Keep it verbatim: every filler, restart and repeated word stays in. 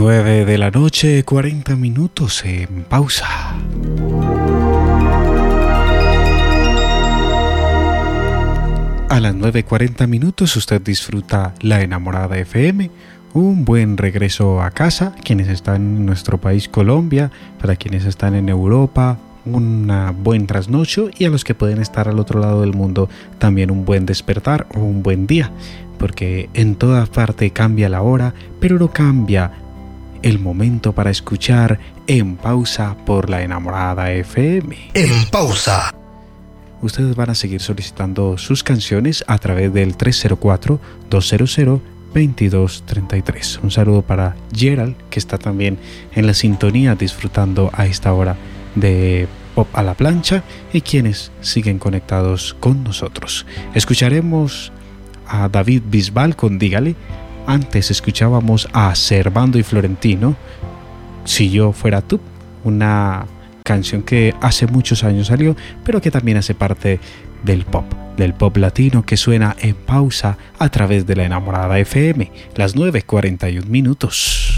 nueve de la noche, cuarenta minutos en pausa. A las nueve cuarenta minutos usted disfruta La Enamorada F M, un buen regreso a casa, quienes están en nuestro país Colombia, para quienes están en Europa, un buen trasnocho, y a los que pueden estar al otro lado del mundo también un buen despertar o un buen día, porque en toda parte cambia la hora, pero no cambia el momento para escuchar En Pausa por La Enamorada F M. En Pausa. Ustedes van a seguir solicitando sus canciones a través del tres cero cuatro, dos cero cero, dos dos tres tres. Un saludo para Gerald, que está también en la sintonía disfrutando a esta hora de Pop a la Plancha, y quienes siguen conectados con nosotros. Escucharemos a David Bisbal con Dígale. Antes escuchábamos a Servando y Florentino, Si yo fuera tú, una canción que hace muchos años salió, pero que también hace parte del pop, del pop latino, que suena en pausa a través de La Enamorada F M, las nueve cuarenta y un minutos.